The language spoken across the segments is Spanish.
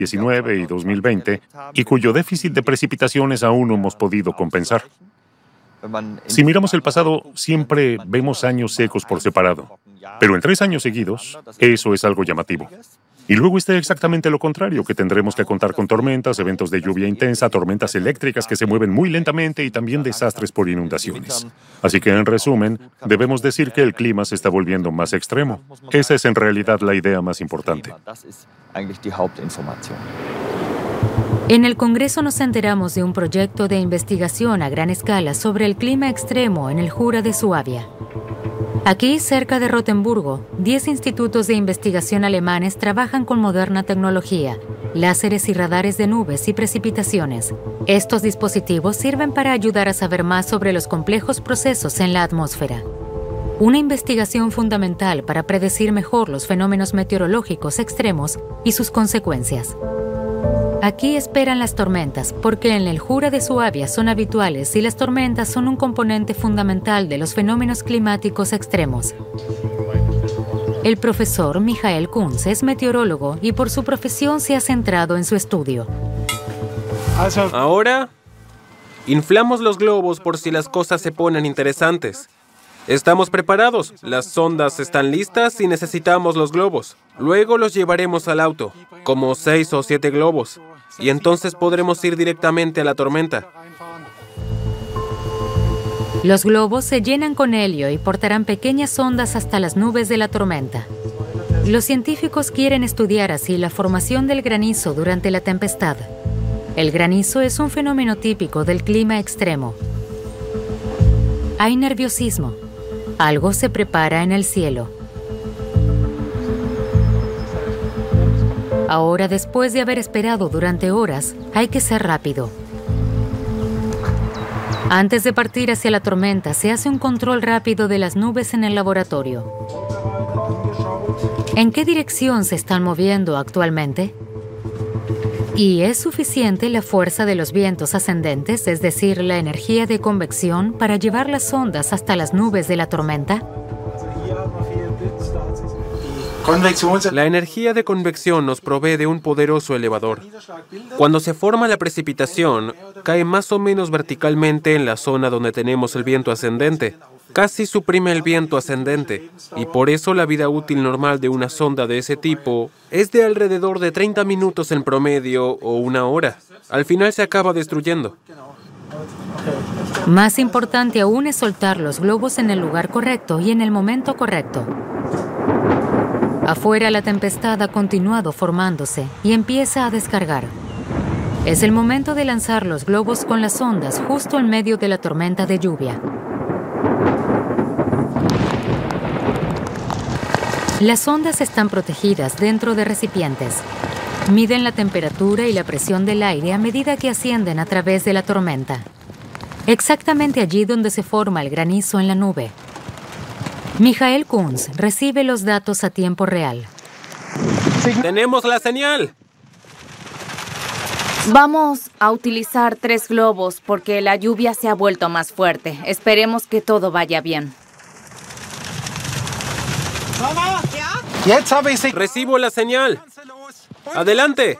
2019 y 2020, y cuyo déficit de precipitaciones aún no hemos podido compensar. Si miramos el pasado, siempre vemos años secos por separado, pero en 3 años seguidos, eso es algo llamativo. Y luego está exactamente lo contrario, que tendremos que contar con tormentas, eventos de lluvia intensa, tormentas eléctricas que se mueven muy lentamente y también desastres por inundaciones. Así que, en resumen, debemos decir que el clima se está volviendo más extremo. Esa es en realidad la idea más importante. En el Congreso nos enteramos de un proyecto de investigación a gran escala sobre el clima extremo en el Jura de Suabia. Aquí, cerca de Rotemburgo, 10 institutos de investigación alemanes trabajan con moderna tecnología, láseres y radares de nubes y precipitaciones. Estos dispositivos sirven para ayudar a saber más sobre los complejos procesos en la atmósfera. Una investigación fundamental para predecir mejor los fenómenos meteorológicos extremos y sus consecuencias. Aquí esperan las tormentas, porque en el Jura de Suabia son habituales y las tormentas son un componente fundamental de los fenómenos climáticos extremos. El profesor Michael Kunz es meteorólogo y por su profesión se ha centrado en su estudio. Ahora, inflamos los globos por si las cosas se ponen interesantes. Estamos preparados, las sondas están listas y necesitamos los globos. Luego los llevaremos al auto, como 6 o 7 globos, y entonces podremos ir directamente a la tormenta. Los globos se llenan con helio y portarán pequeñas ondas hasta las nubes de la tormenta. Los científicos quieren estudiar así la formación del granizo durante la tempestad. El granizo es un fenómeno típico del clima extremo. Hay nerviosismo. Algo se prepara en el cielo. Ahora, después de haber esperado durante horas, hay que ser rápido. Antes de partir hacia la tormenta, se hace un control rápido de las nubes en el laboratorio. ¿En qué dirección se están moviendo actualmente? ¿Y es suficiente la fuerza de los vientos ascendentes, es decir, la energía de convección, para llevar las ondas hasta las nubes de la tormenta? La energía de convección nos provee de un poderoso elevador. Cuando se forma la precipitación, cae más o menos verticalmente en la zona donde tenemos el viento ascendente. Casi suprime el viento ascendente, y por eso la vida útil normal de una sonda de ese tipo es de alrededor de 30 minutos en promedio o 1 hora. Al final se acaba destruyendo. Más importante aún es soltar los globos en el lugar correcto y en el momento correcto. Afuera, la tempestad ha continuado formándose y empieza a descargar. Es el momento de lanzar los globos con las ondas justo en medio de la tormenta de lluvia. Las ondas están protegidas dentro de recipientes. Miden la temperatura y la presión del aire a medida que ascienden a través de la tormenta. Exactamente allí donde se forma el granizo en la nube. Michael Kunz recibe los datos a tiempo real. ¡Tenemos la señal! Vamos a utilizar 3 globos porque la lluvia se ha vuelto más fuerte. Esperemos que todo vaya bien. ¡Recibo la señal! ¡Adelante!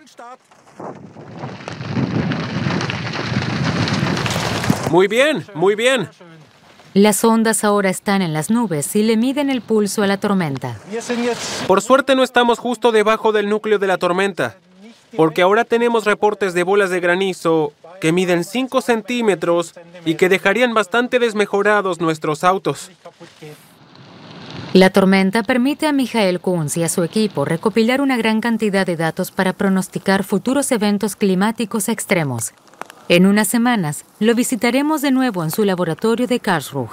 Muy bien, muy bien. Las ondas ahora están en las nubes y le miden el pulso a la tormenta. Por suerte no estamos justo debajo del núcleo de la tormenta, porque ahora tenemos reportes de bolas de granizo que miden 5 centímetros y que dejarían bastante desmejorados nuestros autos. La tormenta permite a Michael Kunz y a su equipo recopilar una gran cantidad de datos para pronosticar futuros eventos climáticos extremos. En unas semanas, lo visitaremos de nuevo en su laboratorio de Karlsruhe.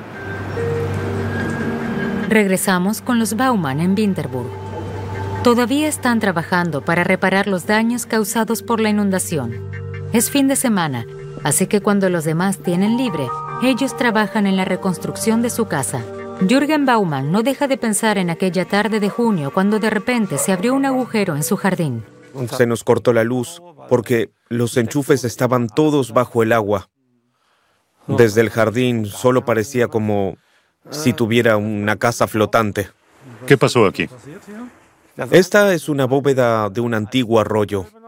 Regresamos con los Baumann en Winterburg. Todavía están trabajando para reparar los daños causados por la inundación. Es fin de semana, así que cuando los demás tienen libre, ellos trabajan en la reconstrucción de su casa. Jürgen Baumann no deja de pensar en aquella tarde de junio cuando de repente se abrió un agujero en su jardín. Se nos cortó la luz porque los enchufes estaban todos bajo el agua. Desde el jardín solo parecía como si tuviera una casa flotante. ¿Qué pasó aquí? Esta es una bóveda de un antiguo arroyo.